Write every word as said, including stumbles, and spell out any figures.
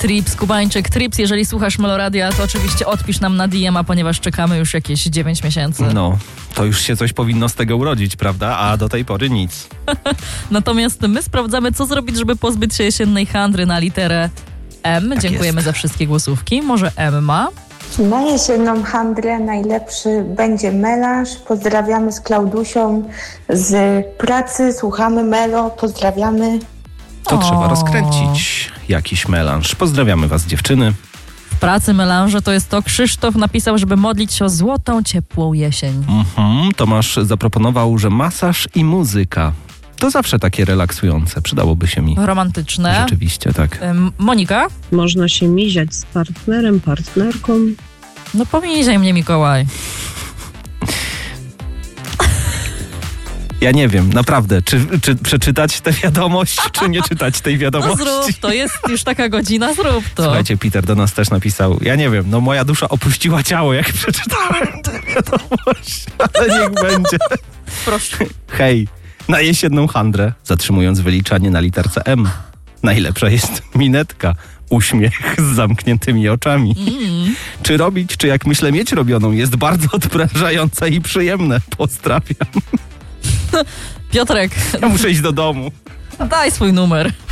Trips, Kubańczyk. Trips, jeżeli słuchasz Meloradia, to oczywiście odpisz nam na D M a, ponieważ czekamy już jakieś dziewięć miesięcy. No, to już się coś powinno z tego urodzić, prawda? A do tej pory nic. Natomiast my sprawdzamy, co zrobić, żeby pozbyć się jesiennej handry na literę M. Tak Dziękujemy jest. za wszystkie głosówki. Może Emma? Na jesienną handrę najlepszy będzie melanż. Pozdrawiamy z Klaudusią z pracy, słuchamy Melo, pozdrawiamy. To O. trzeba rozkręcić jakiś melanż. Pozdrawiamy was, dziewczyny. W pracy melanże to jest to. Krzysztof napisał, żeby modlić się o złotą, ciepłą jesień. Mhm, Tomasz zaproponował, że masaż i muzyka. To zawsze takie relaksujące. Przydałoby się mi. Romantyczne. Rzeczywiście, tak. Ym, Monika? Można się miziać z partnerem, partnerką. No pomijaj mnie, Mikołaj. Ja nie wiem, naprawdę, czy, czy przeczytać tę wiadomość, czy nie czytać tej No wiadomości. zrób to, jest już taka godzina, zrób to. Słuchajcie, Peter do nas też napisał, ja nie wiem, no moja dusza opuściła ciało, jak przeczytałem tę wiadomość, ale niech będzie. Proszę. Hej, na jesienną handrę, zatrzymując wyliczanie na literce M, najlepsza jest minetka, uśmiech z zamkniętymi oczami. Mm. Czy robić, czy jak myślę mieć robioną, jest bardzo odprężające i przyjemne. Pozdrawiam. Piotrek, Ja muszę iść do domu. daj swój numer.